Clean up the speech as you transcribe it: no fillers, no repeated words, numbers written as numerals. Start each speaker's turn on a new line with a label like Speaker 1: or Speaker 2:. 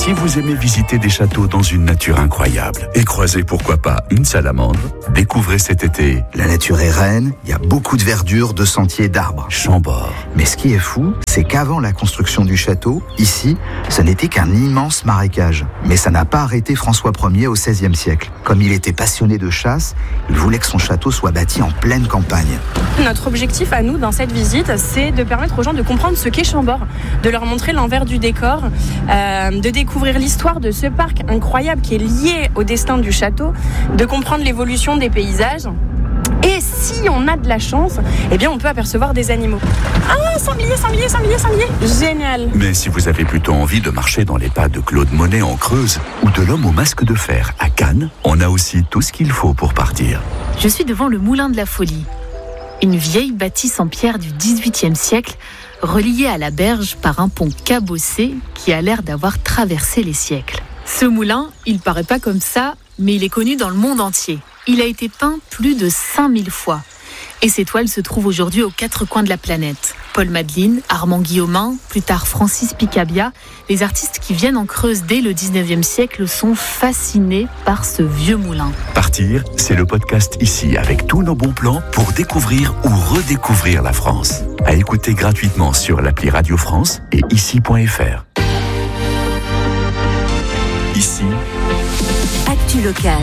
Speaker 1: Si vous aimez visiter des châteaux dans une nature incroyable et croiser pourquoi pas une salamandre, découvrez cet été
Speaker 2: La nature est reine, il y a beaucoup de verdure, de sentiers, d'arbres.
Speaker 1: Chambord.
Speaker 2: Mais ce qui est fou, c'est qu'avant la construction du château, ici, ce n'était qu'un immense marécage. Mais ça n'a pas arrêté François Ier au XVIe siècle. Comme il était passionné de chasse, il voulait que son château soit bâti en pleine campagne.
Speaker 3: Notre objectif à nous dans cette visite, c'est de permettre aux gens de comprendre ce qu'est Chambord, de leur montrer l'envers du décor, de découvrir l'histoire de ce parc incroyable qui est lié au destin du château, de comprendre l'évolution des paysages. Et si on a de la chance, eh bien on peut apercevoir des animaux. Ah, sanglier. Génial.
Speaker 1: Mais si vous avez plutôt envie de marcher dans les pas de Claude Monet en Creuse ou de l'homme au masque de fer à Cannes, on a aussi tout ce qu'il faut pour partir.
Speaker 4: Je suis devant le Moulin de la Folie, une vieille bâtisse en pierre du XVIIIe siècle, reliée à la berge par un pont cabossé qui a l'air d'avoir traversé les siècles. Ce moulin, il paraît pas comme ça, mais il est connu dans le monde entier. Il a été peint plus de 5000 fois. Et ces toiles se trouvent aujourd'hui aux 4 coins de la planète. Paul Madeleine, Armand Guillaumin, plus tard Francis Picabia, les artistes qui viennent en Creuse dès le 19e siècle sont fascinés par ce vieux moulin.
Speaker 1: Partir, c'est le podcast ici avec tous nos bons plans pour découvrir ou redécouvrir la France. À écouter gratuitement sur l'appli Radio France et ici.fr. Ici,
Speaker 5: Actu locale.